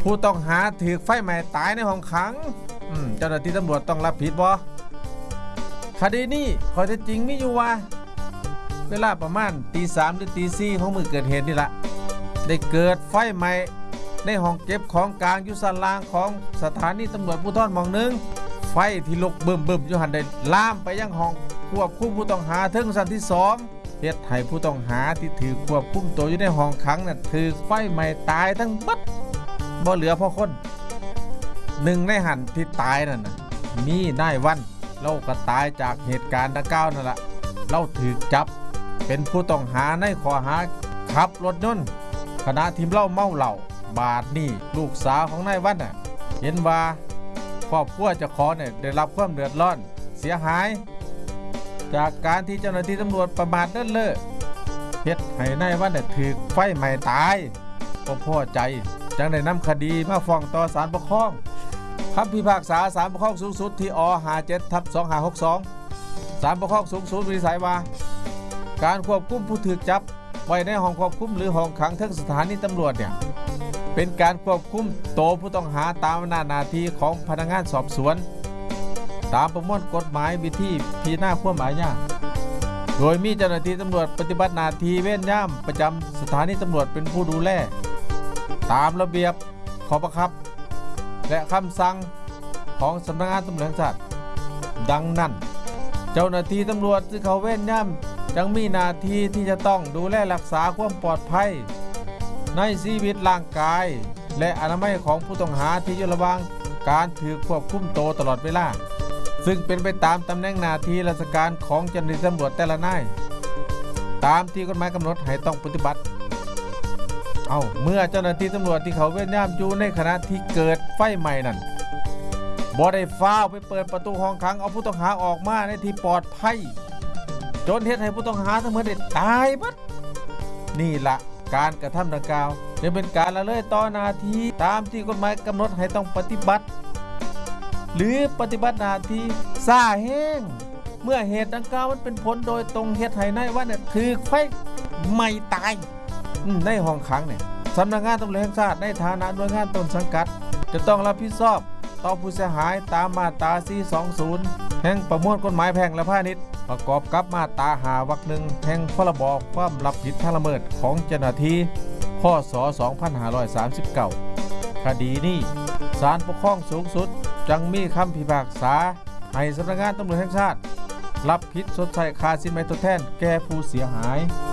ผู้ต้องหาถูกไฟไหม้ตายในห้องขังเจ้าหน้าที่ตำรวจต้องรับผิดบ่คดีนี้ข้อเท็จจริงมีอยู่ว่าเวลาประมาณตีสามหรือตีสี่ของมือเกิดเหตุนี่แหละได้เกิดไฟไหม้ในห้องเก็บของกลางยุสันลางของสถานีตำรวจภูธรหม่องหนึ่งไฟที่ลุกบึ้มอยู่หันได้ลามไปยังห้องควบคุมผู้ต้องหาถึงชั้นที่สองเหตุให้ผู้ต้องหาที่ถือควบคุมตัวอยู่ในห้องขังน่ะถือไฟไหม้ตายทั้งบัดบ่เหลือพอคนหนึ่งในหันที่ตายนั่นน่ะมีนายวันเราก็ตายจากเหตุการณ์ดังกล่าวนั่นแหละเราถูกจับเป็นผู้ต้องหาในข้อหาขับรถยนต์ขณะที่เมาเหล้าบาดนี่ลูกสาวของนายวันน่ะเห็นว่าครอบครัวเจ้าของเนี่ยได้รับความเดือดร้อนเสียหายจากการที่เจ้าหน้าที่ตำรวจประมาทเลินเล่อเฮ็ดให้นายวันเนี่ยถูกไฟไหม้ตายก็พอใจจังได้นำคดีมาฟ้องต่อศาลปกครองคำพิพากษาศาลปกครองสูงสุดที่อ57/2562ศาลปกครองสูงสุดวินิจฉัยว่าการควบคุมผู้ถูกจับไว้ในห้องควบคุมหรือห้องขังทั้งสถานีตำรวจเนี่ยเป็นการควบคุมตัวผู้ต้องหาตามอำนาจหน้าที่ของพนักงานสอบสวนตามประมวลกฎหมายวิธีพิจารณาความอาญาโดยมีเจ้าหน้าที่ตำรวจปฏิบัติหน้าที่เว้นย่ำประจำสถานีตำรวจเป็นผู้ดูแลตามระเบียบข้อบังคับและคำสั่งของสำนักงานตำรวจแห่งชาติดังนั้นเจ้าหน้าที่ตำรวจที่เขาเว้นย่ำยังมีหน้าที่ที่จะต้องดูแลรักษาความปลอดภัยในชีวิตร่างกายและอนามัยของผู้ต้องหาที่อยู่ระหว่างการถือควบคุมตัวตลอดเวลาซึ่งเป็นไปตามตำแหน่งหน้าที่ราชการของเจ้าหน้าที่ตำรวจแต่ละนายตามที่กฎหมายกำหนดให้ต้องปฏิบัติเมื่อเจ้าหน้าที่ตำรวจที่เขาเว้นย่ำอยู่ในขณะที่เกิดไฟไหม้นั้นบ่ได้ฟ้าวไปเปิดประตูห้องขังเอาผู้ต้องหาออกมาในที่ปลอดภัยจนเหตุให้ผู้ต้องหาทั้งหมดได้ตายบัดนี่ละการกระทำดังกล่าวจะเป็นการละเลยต่อหน้าที่ตามที่กฎหมายกำหนดให้ต้องปฏิบัติหรือปฏิบัติหน้าที่ซ่าแห้งเมื่อเหตุดังกล่าวมันเป็นผลโดยตรงเหตุให้นายวันเนี่ยถือไฟไหม้ตายในห้องขังเนี่ยสำนักงานตำรวจแห่งชาติในฐานะหน่วยงานต้นสังกัดจะต้องรับผิดชอบต่อผู้เสียหายตามมาตรา420แห่งประมวลกฎหมายแพ่งและพาณิชย์ประกอบกับมาตรา5 วรรค 1แห่งพรบความรับผิดทางละเมิดของเจ้าหน้าที่พ.ศ. 2539คดีนี้ศาลปกครองสูงสุดจังมีคำพิพากษาให้สำนักงานตำรวจแห่งชาติรับผิดชดใช้ค่าสินไหมทดแทนแก่ผู้เสียหาย